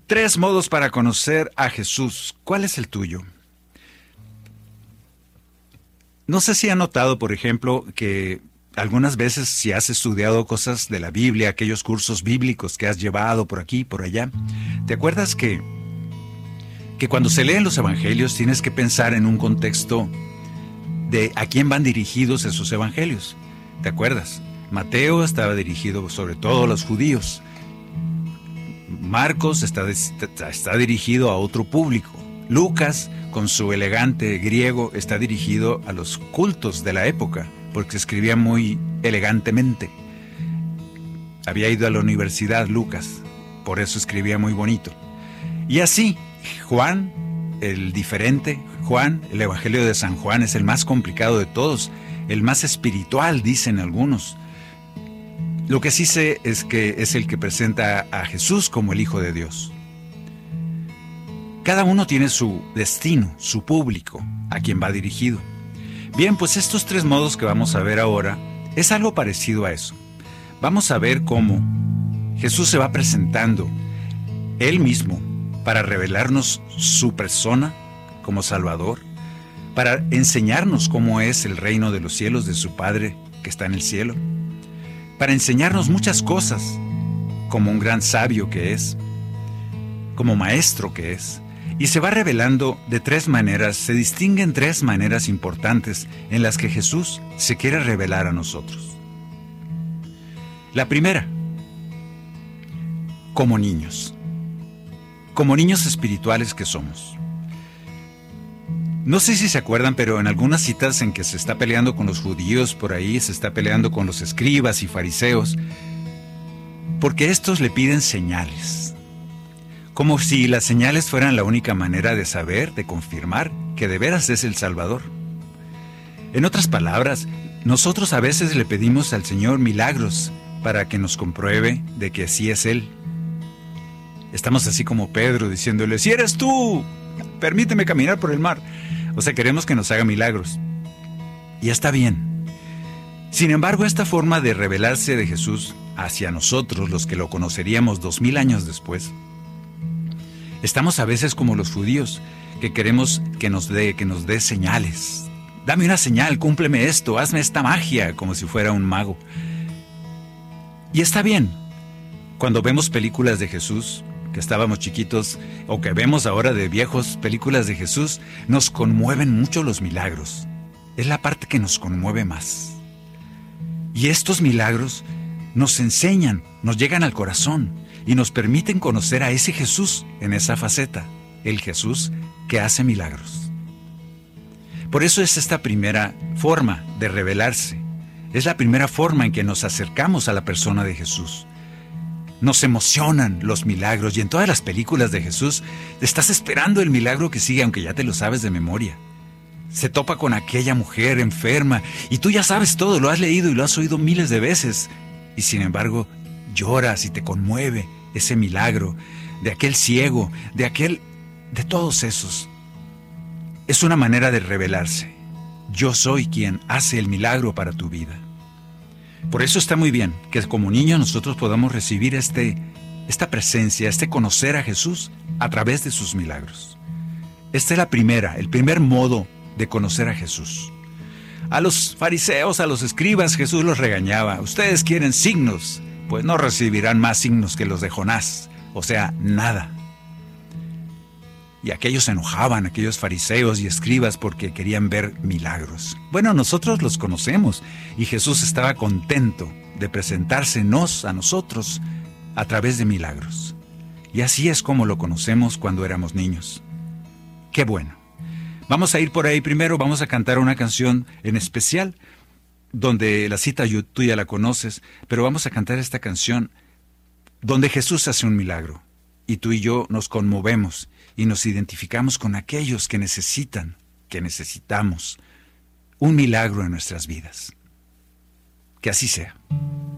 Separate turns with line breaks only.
Tres modos para conocer a Jesús. ¿Cuál es el tuyo? No sé si ha notado, por ejemplo, que algunas veces si has estudiado cosas de la Biblia, aquellos cursos bíblicos que has llevado por aquí, por allá, ¿te acuerdas que cuando se leen los evangelios tienes que pensar en un contexto de a quién van dirigidos esos evangelios? ¿Te acuerdas? Mateo estaba dirigido sobre todo a los judíos. Marcos está dirigido a otro público. Lucas, con su elegante griego, está dirigido a los cultos de la época, porque escribía muy elegantemente. Había ido a la universidad Lucas, por eso escribía muy bonito. Y así, Juan, el diferente, Juan, el Evangelio de San Juan es el más complicado de todos, el más espiritual, dicen algunos. Lo que sí sé es que es el que presenta a Jesús como el Hijo de Dios. Cada uno tiene su destino, su público, a quien va dirigido. Bien, pues estos tres modos que vamos a ver ahora es algo parecido a eso. Vamos a ver cómo Jesús se va presentando Él mismo para revelarnos su persona como Salvador, para enseñarnos cómo es el reino de los cielos de su Padre que está en el cielo, para enseñarnos muchas cosas, como un gran sabio que es, como maestro que es, y se va revelando de tres maneras, se distinguen tres maneras importantes en las que Jesús se quiere revelar a nosotros. La primera, como niños espirituales que somos. No sé si se acuerdan, pero en algunas citas en que se está peleando con los judíos por ahí, se está peleando con los escribas y fariseos, porque estos le piden señales. Como si las señales fueran la única manera de saber, de confirmar que de veras es el Salvador. En otras palabras, nosotros a veces le pedimos al Señor milagros para que nos compruebe de que sí es Él. Estamos así como Pedro diciéndole, si eres tú, permíteme caminar por el mar. O sea, queremos que nos haga milagros. Y está bien. Sin embargo, esta forma de revelarse de Jesús hacia nosotros, los que lo conoceríamos 2000 años después, estamos a veces como los judíos, que queremos que nos dé señales. Dame una señal, cúmpleme esto, hazme esta magia, como si fuera un mago. Y está bien. Cuando vemos películas de Jesús, que estábamos chiquitos, o que vemos ahora de viejos películas de Jesús, nos conmueven mucho los milagros. Es la parte que nos conmueve más. Y estos milagros nos enseñan, nos llegan al corazón y nos permiten conocer a ese Jesús en esa faceta, el Jesús que hace milagros. Por eso es esta primera forma de revelarse. Es la primera forma en que nos acercamos a la persona de Jesús. Nos emocionan los milagros y en todas las películas de Jesús estás esperando el milagro que sigue, aunque ya te lo sabes de memoria. Se topa con aquella mujer enferma y tú ya sabes todo, lo has leído y lo has oído miles de veces. Y sin embargo, lloras y te conmueve ese milagro de aquel ciego, de todos esos. Es una manera de revelarse. Yo soy quien hace el milagro para tu vida. Por eso está muy bien que como niños nosotros podamos recibir esta presencia, conocer a Jesús a través de sus milagros. Esta es el primer modo de conocer a Jesús. A los fariseos, a los escribas, Jesús los regañaba. Ustedes quieren signos, pues no recibirán más signos que los de Jonás, o sea, nada. Y aquellos se enojaban, aquellos fariseos y escribas, porque querían ver milagros. Bueno, nosotros los conocemos y Jesús estaba contento de presentársenos a nosotros a través de milagros. Y así es como lo conocemos cuando éramos niños. ¡Qué bueno! Vamos a ir por ahí primero, vamos a cantar una canción en especial, donde la cita tú ya la conoces, pero vamos a cantar esta canción donde Jesús hace un milagro. Y tú y yo nos conmovemos y nos identificamos con aquellos que necesitamos un milagro en nuestras vidas. Que así sea.